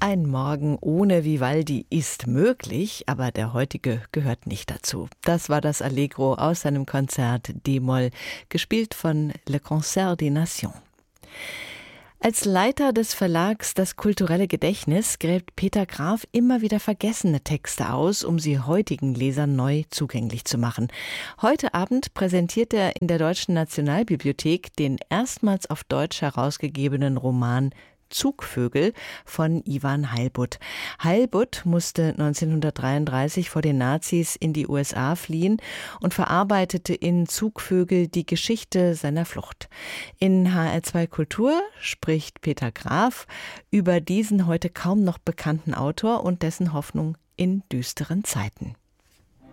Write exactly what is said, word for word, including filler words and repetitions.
Ein Morgen ohne Vivaldi ist möglich, aber der heutige gehört nicht dazu. Das war das Allegro aus seinem Konzert D-Moll, gespielt von Le Concert des Nations. Als Leiter des Verlags Das kulturelle Gedächtnis gräbt Peter Graf immer wieder vergessene Texte aus, um sie heutigen Lesern neu zugänglich zu machen. Heute Abend präsentiert er in der Deutschen Nationalbibliothek den erstmals auf Deutsch herausgegebenen Roman Zugvögel von Iwan Heilbut. Heilbut musste neunzehnhundertdreiunddreißig vor den Nazis in die U S A fliehen und verarbeitete in Zugvögel die Geschichte seiner Flucht. In H R zwei Kultur spricht Peter Graf über diesen heute kaum noch bekannten Autor und dessen Hoffnung in düsteren Zeiten.